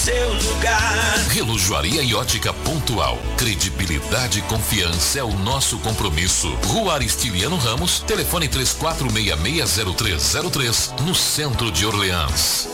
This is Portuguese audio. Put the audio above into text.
Seu lugar. Relojoaria e ótica pontual. Credibilidade e confiança é o nosso compromisso. Rua Aristiliano Ramos, telefone 34660303, no centro de Orleans.